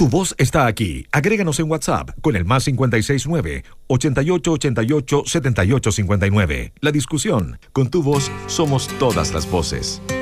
Tu voz está aquí. Agréganos en WhatsApp con el +569 8888 7859. La discusión. Con tu voz somos todas las voces.